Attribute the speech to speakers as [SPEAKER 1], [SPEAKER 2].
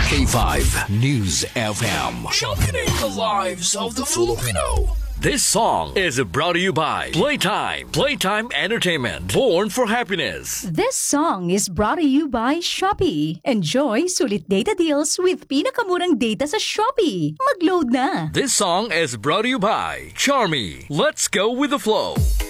[SPEAKER 1] K5 News FM. Sharpening the lives of the Filipino. This song is brought to you by Playtime. Playtime Entertainment. Born for happiness.
[SPEAKER 2] This song is brought to you by Shopee. Enjoy sulit data deals with pinakamurang data sa Shopee. Mag-load na!
[SPEAKER 1] This song is brought to you by Charmy. Let's go with the flow.